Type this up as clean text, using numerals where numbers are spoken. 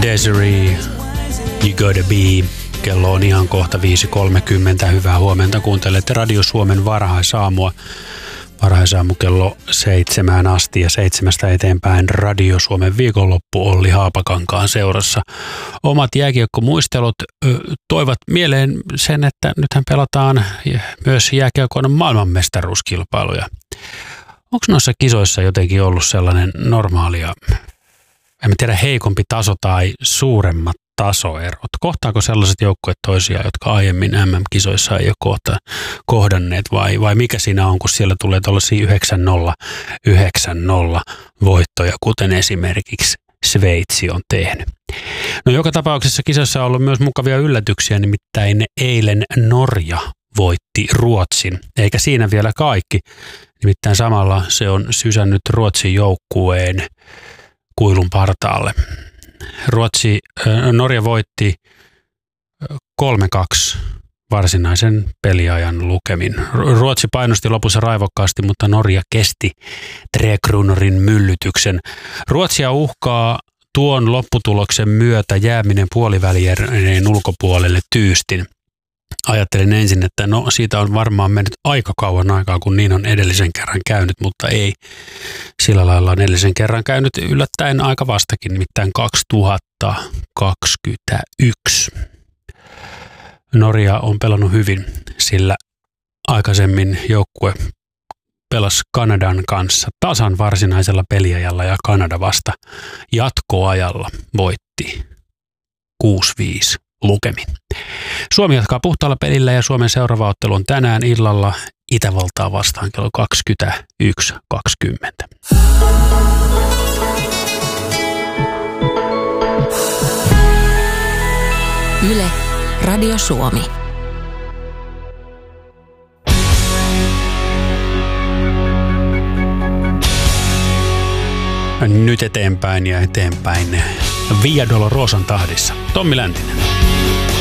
Desiree, You Gotta Be. Kello on ihan kohta 5.30. Hyvää huomenta. Kuuntelette Radio Suomen varhaisaamua. Varhaisaamu kello 7 asti ja 7 eteenpäin Radio Suomen viikonloppu Olli Haapakankaan seurassa. Omat jääkiekkomuistelut toivat mieleen sen, että nythän pelataan myös jääkiekon maailmanmestaruuskilpailuja. Onko noissa kisoissa jotenkin ollut sellainen normaalia, en tiedä, heikompi taso tai suuremmat tasoerot? Kohtaako sellaiset joukkueet toisiaan, jotka aiemmin MM-kisoissa ei ole kohdanneet, vai mikä siinä on, kun siellä tulee tuollaisia 9-0 voittoja, kuten esimerkiksi Sveitsi on tehnyt? No joka tapauksessa kisoissa on ollut myös mukavia yllätyksiä, nimittäin eilen Norja voitti Ruotsin, eikä siinä vielä kaikki. Nimittäin samalla se on sysännyt Ruotsin joukkueen kuilun partaalle. Norja voitti 3-2 varsinaisen peliajan lukemin. Ruotsi painosti lopussa raivokkaasti, mutta Norja kesti Trekruunorin myllytyksen. Ruotsia uhkaa tuon lopputuloksen myötä jääminen puoliväliereen ulkopuolelle tyystin. Ajattelin ensin, että no siitä on varmaan mennyt aika kauan aikaa, kun niin on edellisen kerran käynyt, mutta ei. Sillä lailla on edellisen kerran käynyt yllättäen aika vastakin, nimittäin 2021. Norja on pelannut hyvin, sillä aikaisemmin joukkue pelasi Kanadan kanssa tasan varsinaisella peliajalla ja Kanada vasta jatkoajalla voitti 6-5 lukemin. Suomi jatkaa puhtaalla pelillä ja Suomen seuraava ottelu on tänään illalla Itävaltaa vastaan kello 21.20. Yle, Radio Suomi. Nyt eteenpäin ja eteenpäin Via Dolorosan tahdissa. Tommi Läntinen.